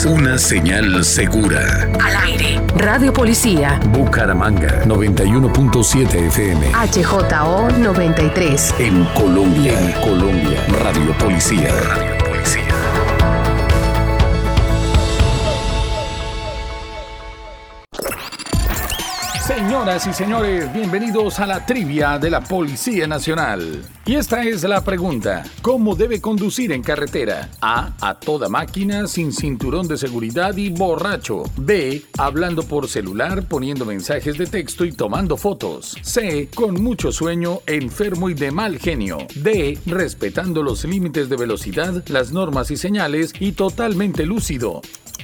Una señal segura. Al aire. Radio Policía. Bucaramanga 91.7 FM. HJO 93. En Colombia. Radio Policía. Señoras y señores, bienvenidos a la trivia de la Policía Nacional. Y esta es la pregunta: ¿cómo debe conducir en carretera? A toda máquina, sin cinturón de seguridad y borracho. B, hablando por celular, poniendo mensajes de texto y tomando fotos. C, con mucho sueño, enfermo y de mal genio. D, respetando los límites de velocidad, las normas y señales y totalmente lúcido.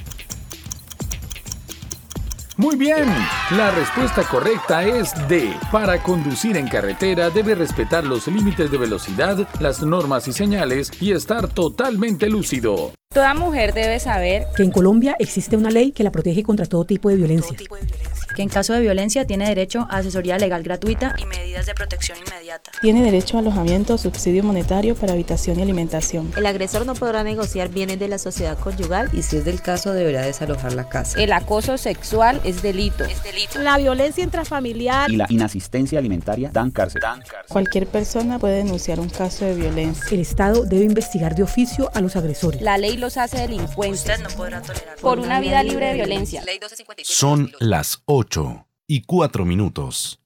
Muy bien, la respuesta correcta es D. Para conducir en carretera debe respetar los límites de velocidad, las normas y señales y estar totalmente lúcido. Toda mujer debe saber que en Colombia existe una ley que la protege contra todo tipo de violencia. Que en caso de violencia tiene derecho a asesoría legal gratuita y medidas de protección inmediata. Tiene derecho a alojamiento, subsidio monetario para habitación y alimentación. El agresor no podrá negociar bienes de la sociedad conyugal y si es del caso deberá desalojar la casa. El acoso sexual es delito. La violencia intrafamiliar y la inasistencia alimentaria dan cárcel. Cualquier persona puede denunciar un caso de violencia. El Estado debe investigar de oficio a los agresores. La ley los hace delincuentes. Usted no podrá tolerar por una vida libre de violencia. Ley 1257. Son las 8:04.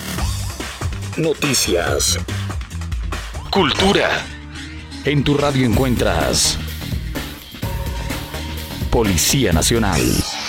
Noticias. Cultura. En tu radio encuentras Policía Nacional.